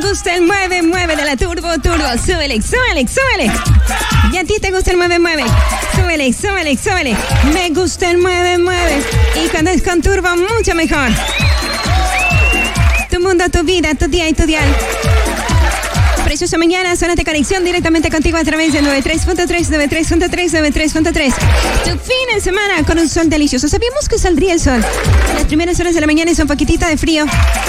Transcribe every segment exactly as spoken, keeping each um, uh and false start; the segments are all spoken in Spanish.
gusta el mueve, mueve de la Turbo Turbo. Súbele, súbele, súbele. Y a ti te gusta el mueve, mueve. Súbele, súbele, súbele. Me gusta el mueve, mueve. Y cuando es con Turbo, mucho mejor. Tu mundo, tu vida, tu día y tu dial. Preciosa mañana, zona de conexión directamente contigo a través de noventa y tres punto tres, noventa y tres punto tres, noventa y tres punto tres. Tu fin de semana con un sol delicioso. Sabíamos que saldría el sol. Las primeras horas de la mañana hizo un poquitito de frío.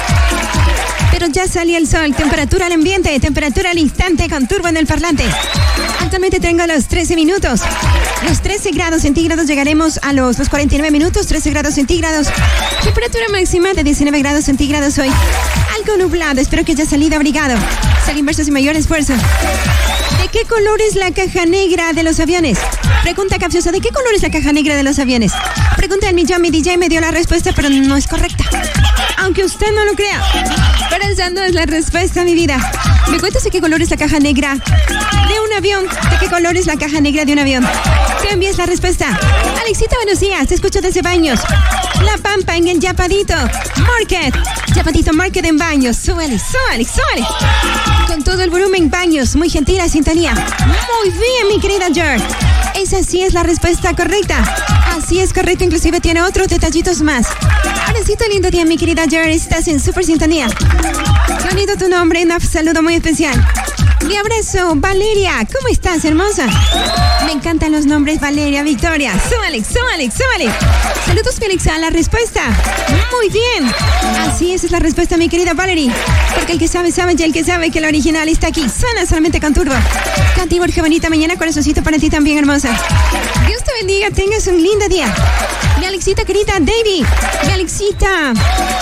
Pero ya salió el sol. Temperatura al ambiente, temperatura al instante con Turbo en el parlante. Actualmente tengo los trece minutos. Los trece grados centígrados, llegaremos a los, los cuarenta y nueve minutos, trece grados centígrados. Temperatura máxima de diecinueve grados centígrados hoy. Algo nublado, espero que haya salido abrigado. Sal inverso sin mayor esfuerzo. ¿De qué color es la caja negra de los aviones? Pregunta capciosa, ¿de qué color es la caja negra de los aviones? Pregunta del millón, mi D J me dio la respuesta, pero no es correcta. Aunque usted no lo crea. Pero esa no es la respuesta, mi vida. ¿Me cuentas de qué color es la caja negra de un avión? ¿De qué color es la caja negra de un avión? Te envías la respuesta. Alexita, buenos días. Te escucho desde Baños. La Pampa en el Yapadito Market. Yapadito Market en Baños. Súbele, súbele, súbele. Con todo el volumen, Baños. Muy gentil la sintonía. Muy bien, mi querida Jer. Esa sí es la respuesta correcta. Así es correcto, inclusive tiene otros detallitos más. Ahora sí, tu lindo día, mi querida Jer. Estás en super sintonía. Qué bonito tu nombre, un saludo muy especial. Mi abrazo, Valeria. ¿Cómo estás, hermosa? Me encantan los nombres, Valeria, Victoria. Súbale, súbale, súbale. Saludos, Félix, a la respuesta. Muy bien. Así es, es la respuesta, mi querida Valerie. Porque el que sabe, sabe, y el que sabe que el original está aquí. Suena solamente con Turbo. Katy, Borja, bonita mañana, corazoncito para ti también, hermosa. Dios te bendiga, tengas un lindo día. Mi Alexita querida, David. Mi Alexita.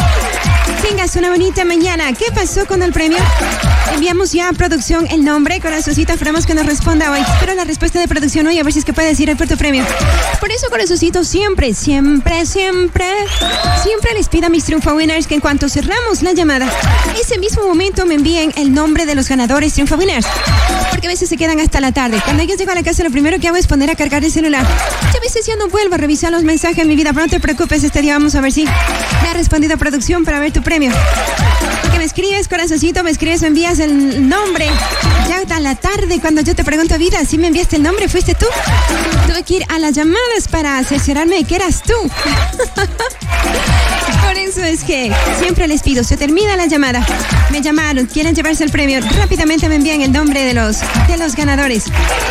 Tengas una bonita mañana. ¿Qué pasó con el premio? Enviamos ya a producción el nombre, corazoncito, esperamos que nos responda hoy. Espero la respuesta de producción hoy, a ver si es que puede decir el puerto premio. Por eso, corazoncito, siempre, siempre, siempre, siempre les pido a mis Triunfo Winners que en cuanto cerramos la llamada, ese mismo momento me envíen el nombre de los ganadores Triunfo Winners. Porque a veces se quedan hasta la tarde. Cuando yo llego a la casa, lo primero que hago es poner a cargar el celular. Y a veces ya no vuelvo a revisar los mensajes, mi vida, pero no te preocupes, este día vamos a ver si me ha respondido producción para ver tu premio. Porque me escribes, corazoncito, me escribes o envías el nombre. Ya a la tarde, cuando yo te pregunto, vida, si me enviaste el nombre, ¿fuiste tú? Tuve que ir a las llamadas para cerciorarme de que eras tú. Por eso es que siempre les pido, se termina la llamada, me llamaron, quieren llevarse el premio, rápidamente me envían el nombre de los, de los ganadores.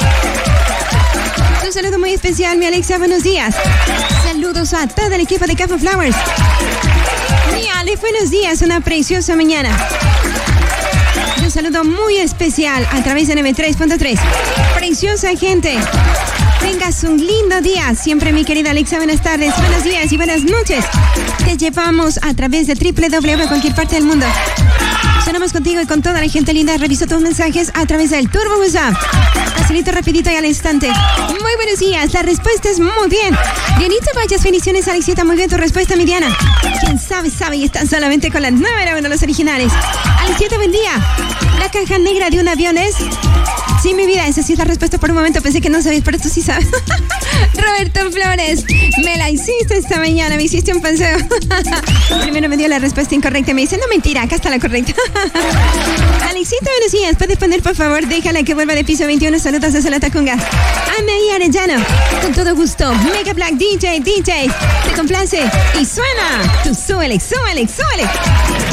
Un saludo muy especial, mi Alexa, buenos días. Saludos a todo el equipo de Café Flowers. Mi Ale, buenos días, una preciosa mañana. Un saludo muy especial a través de noventa y tres punto tres. Preciosa gente. Tengas un lindo día. Siempre, mi querida Alexa, buenas tardes, buenos días y buenas noches. Te llevamos a través de doble u doble u doble u a cualquier parte del mundo. Sonamos contigo y con toda la gente linda. Reviso tus mensajes a través del Turbo WhatsApp. Facilito, rapidito y al instante. Muy buenos días. La respuesta es muy bien. Dianita, vayas, bendiciones, Alexita. Muy bien tu respuesta, mi Diana. Quien sabe, sabe y están solamente con la número uno, los originales. Alexita, buen día. La caja negra de un avión es... Sí, mi vida, esa sí es la respuesta. Por un momento pensé que no sabías, pero tú sí sabes. Roberto Flores, me la hiciste esta mañana, me hiciste un paseo. Primero me dio la respuesta incorrecta y me dice, no, mentira, acá está la correcta. Alexita, buenos días, ¿puedes poner, por favor? Déjala que vuelva de piso veintiuno, saludos desde la Tacunga. Anaí Arellano, con todo gusto. Mega Black D J, D J, te complace y suena. Tú súbele, súbele, súbele.